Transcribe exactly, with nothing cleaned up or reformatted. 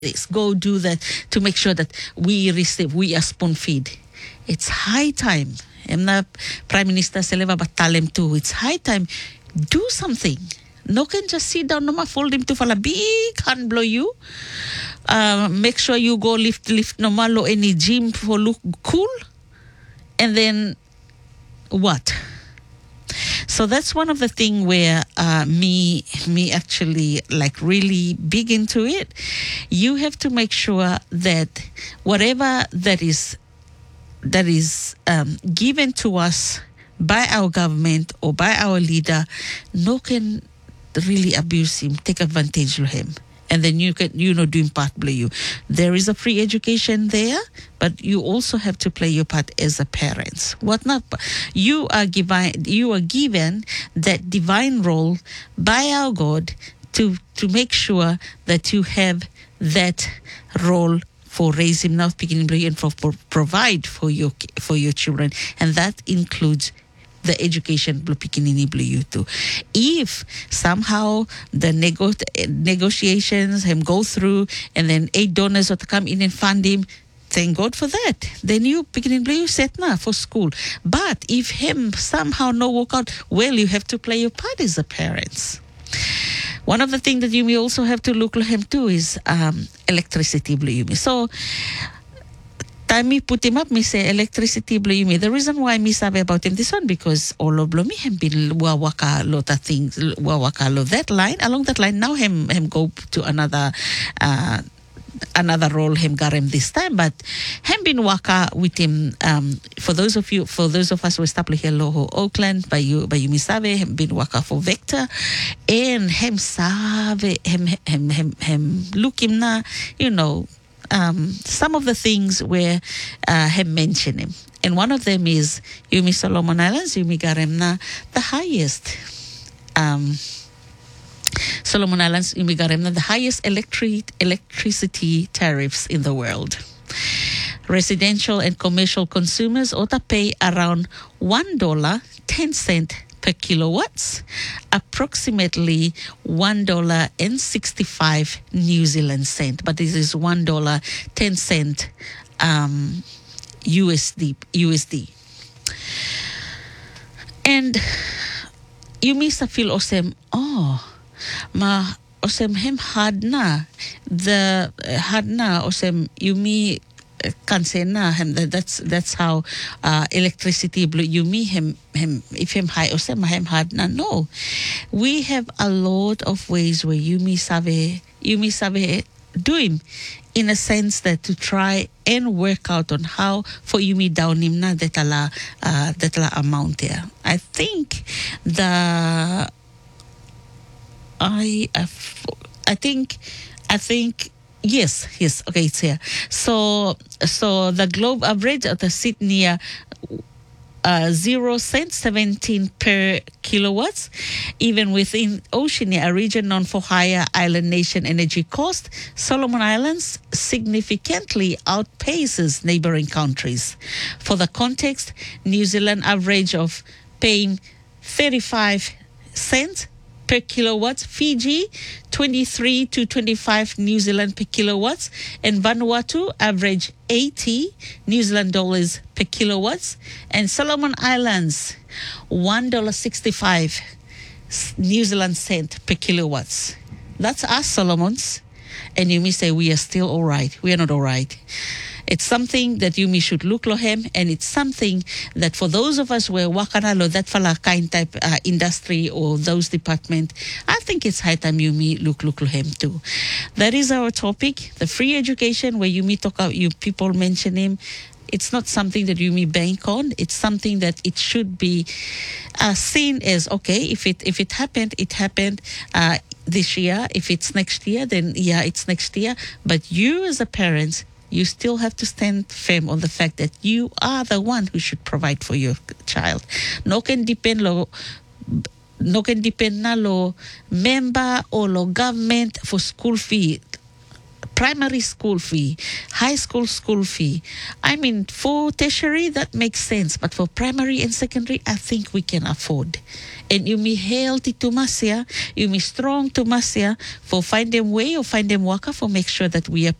this, go do that, to make sure that we receive, we are spoon feed. It's high time. I'm not Prime Minister Seleva, but tell him too. It's high time. Do something. No can just sit down, no ma fold him to fall a big hand blow you. Uh, make sure you go lift, lift no ma lo any gym for look cool. And then what? So that's one of the thing where uh, me me actually like really big into it. You have to make sure that whatever that is that is um, given to us by our government or by our leader, no can really abuse him, take advantage of him. And then you can, you know, do part play you. There is a free education there, but you also have to play your part as a parents. What not? You are given, you are given that divine role by our God to to make sure that you have that role for raising, not beginning, and for, for provide for your for your children, and that includes the education blue pikinini blue you too. If somehow the nego- negotiations him go through and then eight donors ought to come in and fund him, thank God for that. Then you beginning blue you set now for school. But if him somehow no work out, well, you have to play your part as the parents. One of the things that you may also have to look at him too is um, electricity blue you may. So time me put him up, me say electricity blue me. The reason why me sabe about him this one because all of me have been wawaka lot of things wawaka lo that line along that line now him him go to another uh, another role him got him this time, but him been waka with him um, for those of you for those of us who established here Loho Oakland by you by you me sabe him been waka for Vector and him sabe him him him him look him na you know. Um, some of the things where uh, have mentioned him. And one of them is Yumi Solomon Islands, Yumi Garemna, the highest. Um, Solomon Islands, Yumi Garemna, the highest electric electricity tariffs in the world. Residential and commercial consumers ought to pay around one dollar ten cents per kilowatts, approximately one dollar and sixty-five New Zealand cent. But this is one dollar ten cent um, U S D. U S D. And you miss a feel osem, oh, ma osem hem had na, the had na osem you me. Can say na him that that's that's how uh, electricity blue you me him him if him high or some him hard na no. We have a lot of ways where you me sabe you me sabe do him in a sense that to try and work out on how for you me down him na that la uh, that la amount there. I think the I I think I think Yes, yes. Okay, it's here. So, so the globe average of the Sydney uh, zero cent seventeen per kilowatts. Even within Oceania, a region known for higher island nation energy cost, Solomon Islands significantly outpaces neighboring countries. For the context, New Zealand average of paying thirty-five cents per kilowatts, Fiji twenty-three to twenty-five New Zealand per kilowatts, and Vanuatu average eighty New Zealand dollars per kilowatts, and Solomon Islands one dollar sixty-five New Zealand cent per kilowatts. That's us, Solomons. And you may say we are still all right. We are not all right. It's something that you me should look lohem, and it's something that for those of us where wakanalo that fala kind type uh, industry or those department, I think it's high time you me look look lohem too. That is our topic, the free education where you me talk out you people mention him. It's not something that you me bank on. It's something that it should be uh, seen as okay. If it if it happened, it happened. Uh, this year. If it's next year, then yeah, it's next year. But you as a parent, you still have to stand firm on the fact that you are the one who should provide for your child. No can depend lo, no can depend na lo member or lo government for school fee. primary school fee, high school school fee. I mean, for tertiary, that makes sense. But for primary and secondary, I think we can afford. And you me healthy to Masia, you me strong to Masia for find them way or find them worker for make sure that we are